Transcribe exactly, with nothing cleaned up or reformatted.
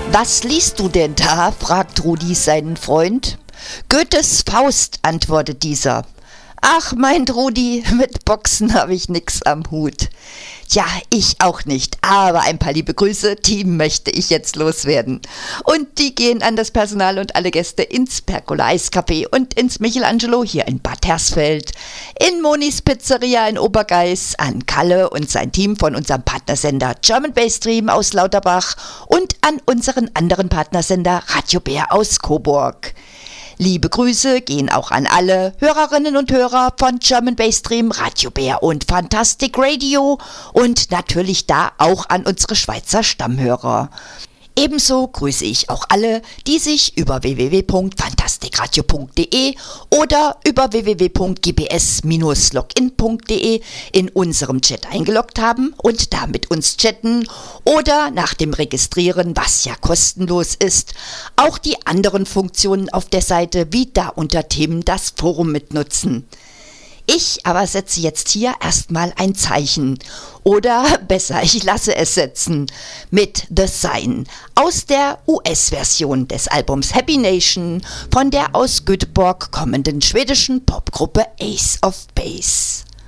Was liest du denn da? Fragt Rudi seinen Freund. Goethes Faust, antwortet dieser. Ach, meint Rudi, mit Boxen habe ich nix am Hut. Tja, ich auch nicht, aber ein paar liebe Grüße, die möchte ich jetzt loswerden. Und die gehen an das Personal und alle Gäste ins Pergola Eiscafé und ins Michelangelo hier in Bad Hersfeld, in Monis Pizzeria in Obergeiß, an Kalle und sein Team von unserem Partnersender German Bass Stream aus Lauterbach und an unseren anderen Partnersender Radio Bär aus Coburg. Liebe Grüße gehen auch an alle Hörerinnen und Hörer von German Bass Stream, Radio Bär und Fantastic Radio und natürlich da auch an unsere Schweizer Stammhörer. Ebenso grüße ich auch alle, die sich über w w w punkt fantastikradio punkt d e oder über w w w punkt g b s Bindestrich login punkt d e in unserem Chat eingeloggt haben und da mit uns chatten oder nach dem Registrieren, was ja kostenlos ist, auch die anderen Funktionen auf der Seite wie da unter Themen das Forum mitnutzen. Ich aber setze jetzt hier erstmal ein Zeichen. Oder besser, ich lasse es setzen. Mit The Sign aus der U S-Version des Albums Happy Nation von der aus Göteborg kommenden schwedischen Popgruppe Ace of Base.